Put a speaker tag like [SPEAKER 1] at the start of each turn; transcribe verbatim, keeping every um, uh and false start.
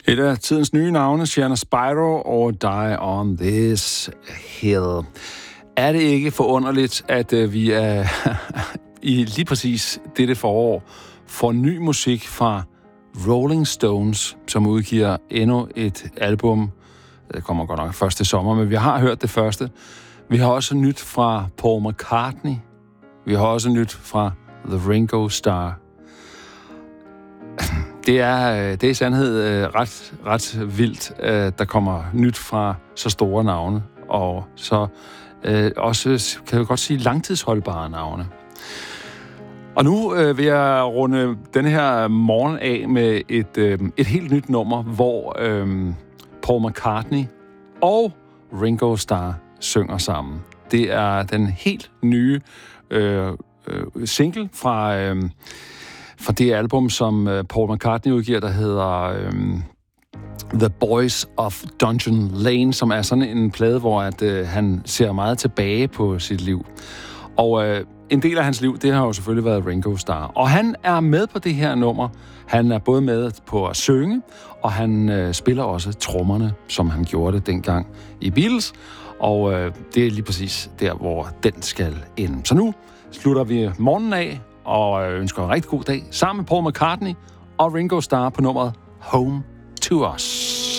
[SPEAKER 1] Et af tidens nye navne, Shanna Spyro og Die on This Hill. Er det ikke forunderligt, at uh, vi er i lige præcis dette forår får ny musik fra Rolling Stones, som udgiver endnu et album. Det kommer godt nok først til sommer, men vi har hørt det første. Vi har også nyt fra Paul McCartney. Vi har også nyt fra The Ringo Starr. Det er, det er i sandhed ret, ret vildt, der kommer nyt fra så store navne, og så øh, også, kan jeg godt sige, langtidsholdbare navne. Og nu øh, vil jeg runde den her morgen af med et, øh, et helt nyt nummer, hvor øh, Paul McCartney og Ringo Starr synger sammen. Det er den helt nye øh, øh, single fra... Øh, fra det album, som Paul McCartney udgiver, der hedder um, The Boys of Dungeon Lane, som er sådan en plade, hvor at, uh, han ser meget tilbage på sit liv. Og uh, en del af hans liv, det har jo selvfølgelig været Ringo Starr. Og han er med på det her nummer. Han er både med på at synge, og han uh, spiller også trommerne, som han gjorde det dengang i Beatles. Og uh, det er lige præcis der, hvor den skal ende. Så nu slutter vi morgenen af, og ønsker en rigtig god dag sammen med Paul McCartney og Ringo Starr på nummeret Home to Us.